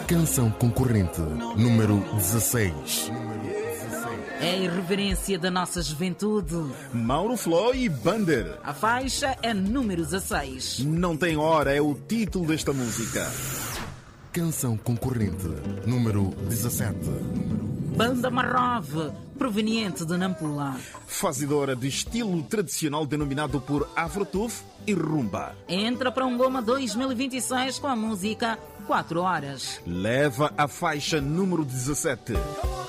Canção concorrente número 16. É a irreverência da nossa juventude. Mauro Fló e Bander. A faixa é número 16. Não tem hora é o título desta música. Canção concorrente número 17. Banda Marrove, proveniente de Nampula. Fazedora de estilo tradicional denominado por Afrotuf e Rumba. Entra para um Goma 2026 com a música 4 Horas. Leva a faixa número 17.